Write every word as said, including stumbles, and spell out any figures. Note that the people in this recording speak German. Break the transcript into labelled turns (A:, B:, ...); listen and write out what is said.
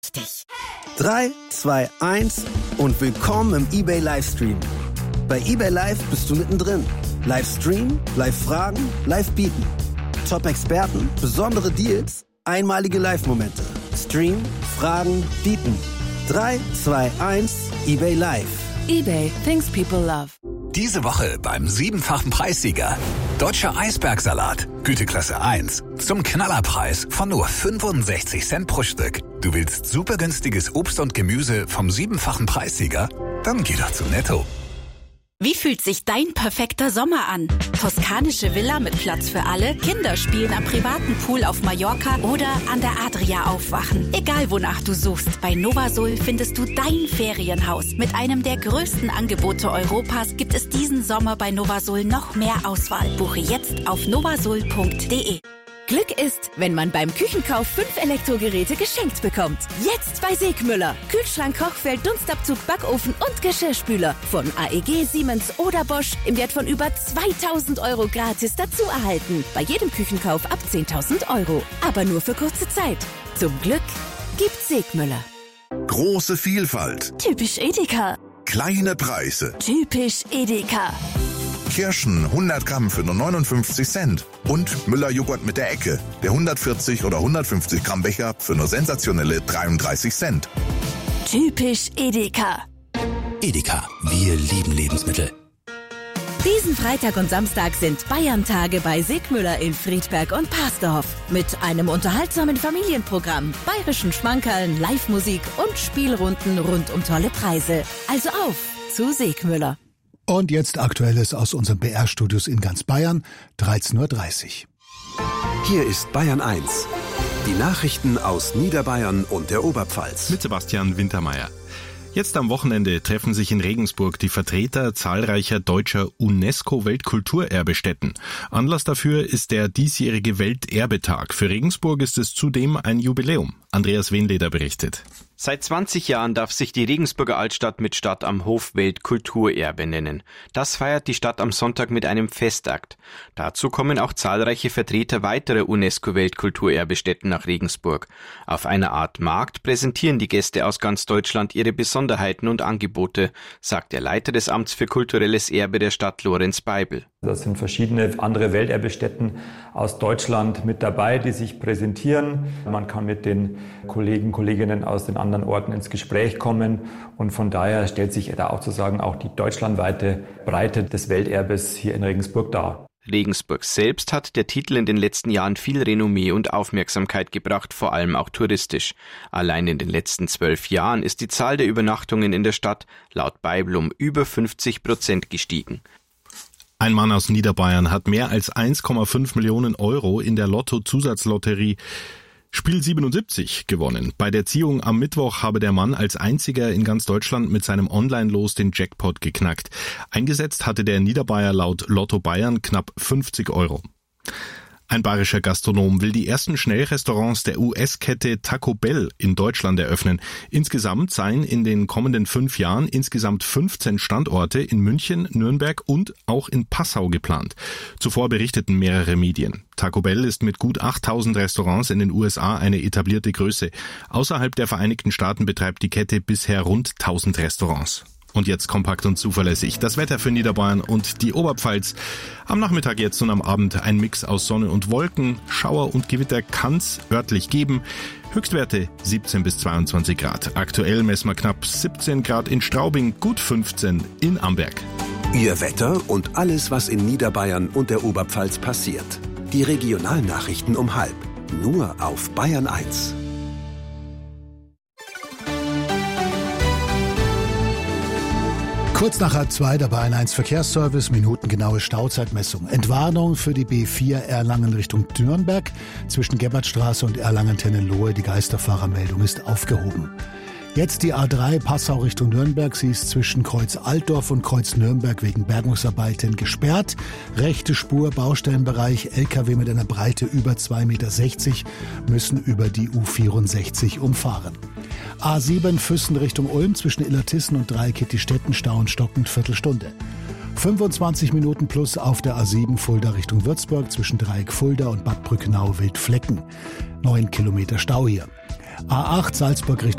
A: drei, zwei, eins und willkommen im eBay Livestream. Bei eBay Live bist du mittendrin. Live streamen, live fragen, live bieten. Top-Experten, besondere Deals, einmalige Live-Momente. Stream, fragen, bieten. drei, zwei, eins, eBay Live.
B: eBay, things people love.
C: Diese Woche beim siebenfachen Preissieger. Deutscher Eisbergsalat, Güteklasse eins. Zum Knallerpreis von nur fünfundsechzig Cent pro Stück. Du willst super günstiges Obst und Gemüse vom siebenfachen Preissieger? Dann geh doch zu Netto.
B: Wie fühlt sich dein perfekter Sommer an? Toskanische Villa mit Platz für alle, Kinder spielen am privaten Pool auf Mallorca oder an der Adria aufwachen. Egal wonach du suchst, bei Novasol findest du dein Ferienhaus. Mit einem der größten Angebote Europas gibt es diesen Sommer bei Novasol noch mehr Auswahl. Buche jetzt auf novasol punkt de. Glück ist, wenn man beim Küchenkauf fünf Elektrogeräte geschenkt bekommt. Jetzt bei Segmüller. Kühlschrank, Kochfeld, Dunstabzug, Backofen und Geschirrspüler. Von A E G, Siemens oder Bosch im Wert von über zweitausend Euro gratis dazu erhalten. Bei jedem Küchenkauf ab zehntausend Euro. Aber nur für kurze Zeit. Zum Glück gibt's Segmüller.
D: Große Vielfalt.
B: Typisch Edeka.
D: Kleine Preise.
B: Typisch Edeka.
D: Kirschen hundert Gramm für nur neunundfünfzig Cent. Und Müller-Joghurt mit der Ecke. Der hundertvierzig oder hundertfünfzig Gramm Becher für nur sensationelle dreiunddreißig Cent.
B: Typisch Edeka.
C: Edeka, wir lieben Lebensmittel.
B: Diesen Freitag und Samstag sind Bayern-Tage bei Segmüller in Friedberg und Parsdorf. Mit einem unterhaltsamen Familienprogramm, bayerischen Schmankerln, Live-Musik und Spielrunden rund um tolle Preise. Also auf zu Segmüller.
E: Und jetzt Aktuelles aus unseren B R-Studios in ganz Bayern, dreizehn Uhr dreißig.
F: Hier ist Bayern eins. Die Nachrichten aus Niederbayern und der Oberpfalz.
G: Mit Sebastian Wintermeyer. Jetzt am Wochenende treffen sich in Regensburg die Vertreter zahlreicher deutscher UNESCO-Weltkulturerbestätten. Anlass dafür ist der diesjährige Welterbetag. Für Regensburg ist es zudem ein Jubiläum. Andreas Wenleder berichtet.
H: Seit zwanzig Jahren darf sich die Regensburger Altstadt mit Stadt am Hof Weltkulturerbe nennen. Das feiert die Stadt am Sonntag mit einem Festakt. Dazu kommen auch zahlreiche Vertreter weiterer UNESCO-Weltkulturerbestätten nach Regensburg. Auf einer Art Markt präsentieren die Gäste aus ganz Deutschland ihre Besonderheiten und Angebote, sagt der Leiter des Amts für kulturelles Erbe der Stadt, Lorenz Beibel.
I: Da sind verschiedene andere Welterbestätten aus Deutschland mit dabei, die sich präsentieren. Man kann mit den Kollegen, Kolleginnen aus den anderen Orten ins Gespräch kommen. Und von daher stellt sich da auch sozusagen auch die deutschlandweite Breite des Welterbes hier in Regensburg dar.
H: Regensburg selbst hat der Titel in den letzten Jahren viel Renommee und Aufmerksamkeit gebracht, vor allem auch touristisch. Allein in den letzten zwölf Jahren ist die Zahl der Übernachtungen in der Stadt laut Beibel um über fünfzig Prozent gestiegen.
G: Ein Mann aus Niederbayern hat mehr als eins Komma fünf Millionen Euro in der Lotto-Zusatzlotterie Spiel siebenundsiebzig gewonnen. Bei der Ziehung am Mittwoch habe der Mann als einziger in ganz Deutschland mit seinem Online-Los den Jackpot geknackt. Eingesetzt hatte der Niederbayer laut Lotto Bayern knapp fünfzig Euro. Ein bayerischer Gastronom will die ersten Schnellrestaurants der U S-Kette Taco Bell in Deutschland eröffnen. Insgesamt seien in den kommenden fünf Jahren insgesamt fünfzehn Standorte in München, Nürnberg und auch in Passau geplant. Zuvor berichteten mehrere Medien. Taco Bell ist mit gut achttausend Restaurants in den U S A eine etablierte Größe. Außerhalb der Vereinigten Staaten betreibt die Kette bisher rund tausend Restaurants. Und jetzt kompakt und zuverlässig das Wetter für Niederbayern und die Oberpfalz. Am Nachmittag jetzt und am Abend ein Mix aus Sonne und Wolken. Schauer und Gewitter kann's örtlich geben. Höchstwerte siebzehn bis zweiundzwanzig Grad. Aktuell messen wir knapp siebzehn Grad in Straubing, gut fünfzehn in Amberg.
F: Ihr Wetter und alles, was in Niederbayern und der Oberpfalz passiert. Die Regionalnachrichten um halb. Nur auf Bayern eins.
E: Kurz nach halb zwei der Bayern eins Verkehrsservice, minutengenaue Stauzeitmessung. Entwarnung für die B vier Erlangen Richtung Nürnberg. Zwischen Gebhardstraße und Erlangen-Tennenlohe, die Geisterfahrermeldung ist aufgehoben. Jetzt die A drei Passau Richtung Nürnberg. Sie ist zwischen Kreuz Altdorf und Kreuz Nürnberg wegen Bergungsarbeiten gesperrt. Rechte Spur, Baustellenbereich. L K W mit einer Breite über zwei Meter sechzig müssen über die U vierundsechzig umfahren. A sieben Füssen Richtung Ulm zwischen Illertissen und Dreieck-Kittistetten Stau und stockend Viertelstunde. fünfundzwanzig Minuten plus auf der A sieben Fulda Richtung Würzburg zwischen Dreieck Fulda und Bad Brückenau Wildflecken. Neun Kilometer Stau hier. A acht Salzburg Richtung